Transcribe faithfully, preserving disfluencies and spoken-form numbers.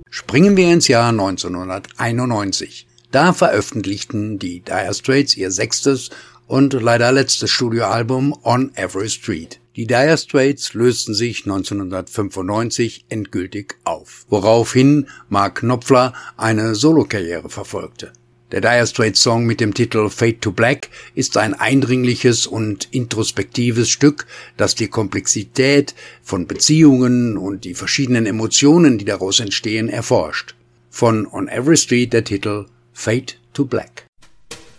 Springen wir ins Jahr neunzehnhunderteinundneunzig. Da veröffentlichten die Dire Straits ihr sechstes und leider letztes Studioalbum On Every Street. Die Dire Straits lösten sich neunzehnhundertfünfundneunzig endgültig auf, woraufhin Mark Knopfler eine Solokarriere verfolgte. Der Dire Straits Song mit dem Titel Fade to Black ist ein eindringliches und introspektives Stück, das die Komplexität von Beziehungen und die verschiedenen Emotionen, die daraus entstehen, erforscht. Von On Every Street der Titel Fade to Black.